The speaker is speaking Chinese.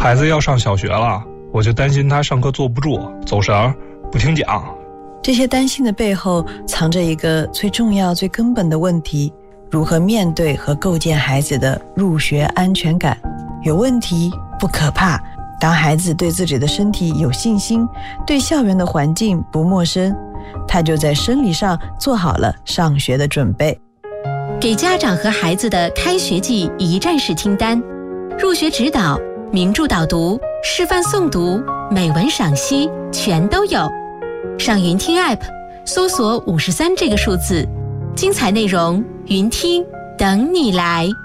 孩子要上小学了，我就担心他上课坐不住，走神，不听讲。 这些担心的背后藏着一个最重要、最根本的问题：如何面对和构建孩子的入学安全感。有问题不可怕，当孩子对自己的身体有信心，对校园的环境不陌生，他就在生理上做好了上学的准备。 给家长和孩子的开学季一站式清单：入学指导、名著导读、示范诵读、美文赏析，全都有。上云听 App 搜索53这个数字，精彩内容云听等你来。